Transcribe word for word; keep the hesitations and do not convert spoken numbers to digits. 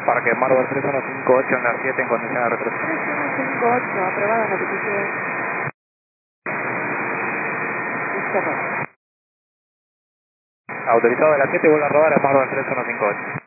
Parque Marvel tres uno cinco ocho en la siete en condición de retroceso. tres uno cinco ocho, aprobada la petición. Listo. Autorizado de la siete, vuelve a rodar a Marvel tres uno cinco ocho.